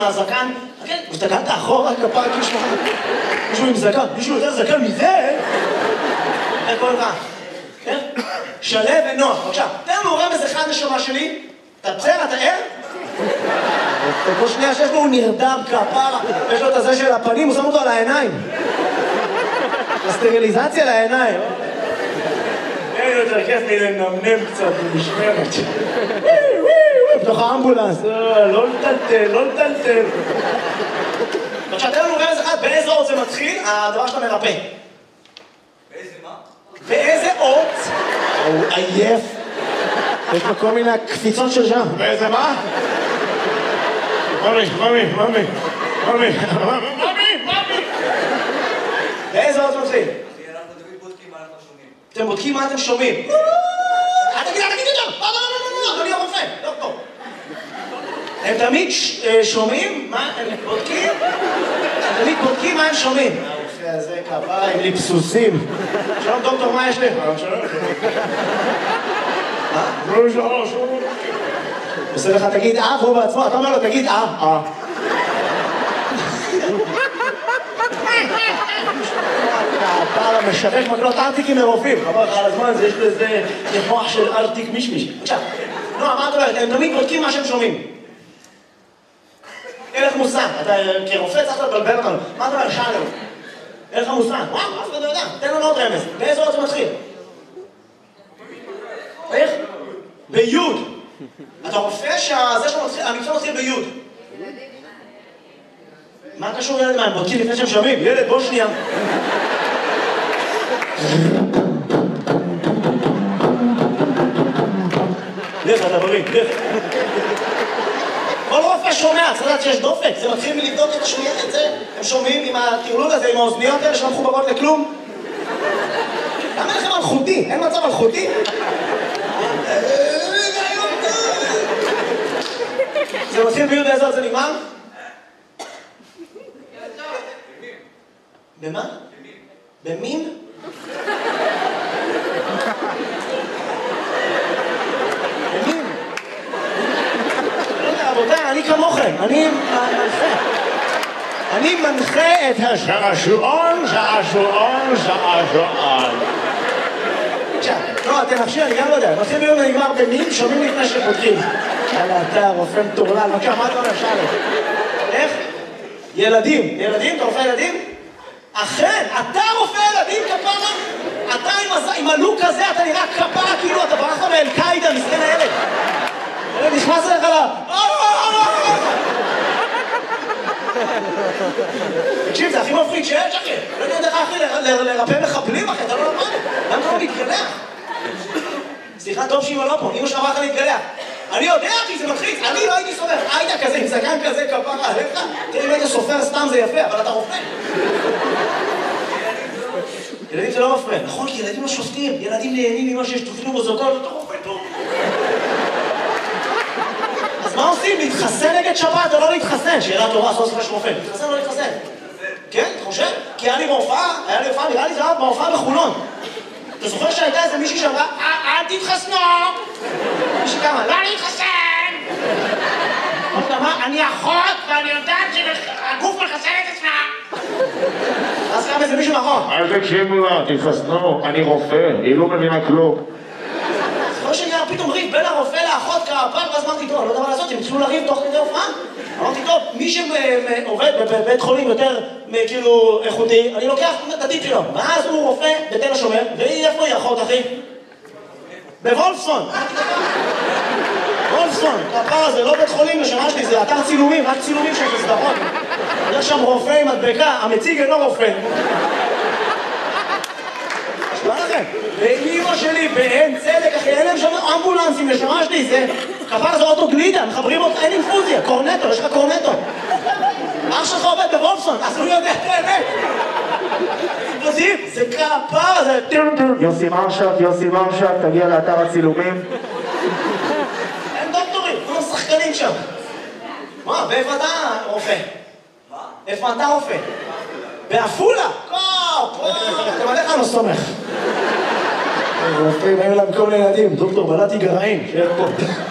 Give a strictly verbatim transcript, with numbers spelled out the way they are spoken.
הזקן, כן, הסתכלת אחורה כפרה כשמו, מישהו עם זקן, מישהו יותר זקן מזה? איך קוראים לך? כן? שלב ונוח, בבקשה, תן לנו רמז אחד נשמה שלי, אתה בסדר, אתה ער? כל שנייה שיש לו הוא נרדם כפרה, יש לו את הזה של הפנים, הוא שם אותו על העיניים. הסטריליזציה לעיניים. אין יותר כיף לי לנמנם קצת במשמרת. בתוך האמבולנס, לא לטלטל, לא לטלטל. עכשיו, תן לנו רמז אחד, באיזה אות זה מתחיל, הדבר שאתה מרפא. באיזה מה? באיזה אות? הוא עייף. יש לו כל מיני קפיצות של שם. באיזה מה? ממי, ממי, ממי, ממי, ממי, ממי. באיזה אות זה מתחיל? אנחנו תמיד בודקים מה אנחנו שומעים. אתם בודקים מה אתם שומעים. אל תגיד, אל תגיד יותר! לא, לא, לא, לא, אדוני הרופא, לא פה. הם תמיד שומעים מה הם בודקים? הם תמיד בודקים מה הם שומעים. הרופא הזה כפה עם ליפסוסים. שלום דוקטור, מה יש לך? שלום, מה? שלום, שלום, שלום. עושה לך, תגיד אה, והוא בעצמו, אתה אומר לו, תגיד אה, אה. אתה משווק מקלות ארטיקים מרופאים. חבל לך על הזמן, יש לזה מוח של ארטיק מישמיש. בבקשה. לא, מה את אומרת? הם תמיד בודקים מה שהם שומעים. אין לך מושג. אתה כרופא צריך לבלבל אותנו. מה אתה אומר? שאלנו. אין לך מושג. וואו, אף אחד לא יודע. תן לנו עוד רמז. באיזה אות זה מתחיל? איך? ביוד. אתה רופא שהזה שלו מתחיל, המקצוע מתחיל ביוד. מה קשור ילד מה? הם בודקים לפני שהם שומעים? ילד, בוא שנייה. לך, אתה בריא, לך. כל רופא שומע, צריך לדעת שיש דופק. זה מתחיל מלבדוק את השמיעה, את זה. הם שומעים עם הטירלול הזה, עם האוזניות האלה שלא מחוברות לכלום. למה לכם מלכותי? אין מצב מלכותי? זה מתחיל ביוד איזה עוד זה נגמר? במה? במין? במין? רבותיי, אני כמוכם, אני מנחה. אני מנחה את שעשועון, שעשועון, שעשועון. לא, אתם נפשי, אני גם לא יודע. מתחיל ביום ונגמר במין, שומעים לפני שפותחים. יאללה, אתה רופא מטורלל, בבקשה, מה אתה אומר? שאלה. איך? ילדים. ילדים? אתה רופא ילדים? אכן, אתה רופא ילדים כפרה? אתה עם הלוק הזה, אתה נראה כפרה, כאילו אתה ברחת מאל-קאידה, מסכן הילד. ילד נכנס אליך לה... תקשיב, זה הכי מפחיד שיש, אחי. לא יודע איך אחי לרפא מחבלים, אחי, אתה לא למד. למה אתה לא מתגלח? סליחה, טוב שאמא לא פה, אמא שלך אמרה לך להתגלח. אני יודע, אחי, זה מלחיץ. אני לא הייתי סופר. היית כזה, עם זקן כזה, כפרה עליך. תראה, אם היית סופר סתם זה יפה, אבל אתה רופא. ילדים זה לא מפריע. נכון, כי ילדים לא שופטים. ילדים נהנים ממה שיש תופנו בזוגות, אתה רופא טוב. אז מה עושים? להתחסן נגד שבת או לא להתחסן? שאלה טובה, סוף סוף יש רופא. להתחסן או לא להתחסן? כן, אתה חושב? כי היה לי בהופעה, היה לי הופעה, נראה לי זה היה בהופעה בחולון. אתה זוכר שהייתה איזה מישהי שאמרה, אל תתחסנו! מישהי כמה, לא להתחסן! עוד אמרה, אני אחות ואני יודעת שהגוף מחסן את עצמה! אז קם איזה מישהו נכון. אל תקשיבו לה, תתחסנו, אני רופא, היא לא מבינה כלום. זוכר שנראה פתאום ריב בין הרופא לאחות כפר, ואז אמרתי, טוב, אני לא יודע מה לעשות, הם התחילו לריב תוך כדי הופעה. אמרתי, טוב, מי שעובד בבית חולים יותר כאילו איכותי, אני לוקח את הטיפ שלו. ואז הוא רופא בתל השומר, והיא איפה היא אחות, אחי? בוולפסון. וולפסון, הפר הזה לא בית חולים לשמה שלי, זה אתר צילומים, רק צילומים של סדרות. יש שם רופא עם מדבקה, המציג אינו רופא. שמה לכם? ואימא שלי באין צדק, אחי, אין להם שם אמבולנסים לשמה שלי, זה... כפר זה אוטו גלידה, מחברים אותך, אין אינפוזיה, קורנטו, יש לך קורנטו. אח שלך עובד בוולפסון, אז הוא יודע את האמת. זה כפר, זה... יוסי מרשק, יוסי מרשק, תגיע לאתר הצילומים. אין דוקטורים, כולם שחקנים שם. מה, באיפה אתה רופא? מה? איפה אתה רופא? בעפולה? קופ, אתה מלך לא סומך. רופאים, היו להם כל מיני ילדים, דוקטור בלעתי גרעין, שיהיה פה.